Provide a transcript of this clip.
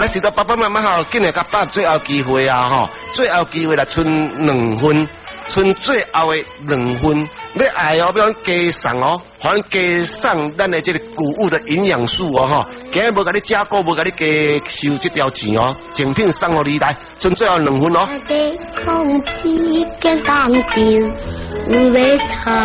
那时到爸爸妈妈吼，今日甲爸最后机会啊吼，最后机会来剩2分，剩最后的2分，要爱哦，要加送哦，好加送咱的这个谷物的营养素哦吼，今日无甲你加购，无甲你加收这条钱哦，正品送互你来，剩最后2分哦。 空气跟放掉，有尾草。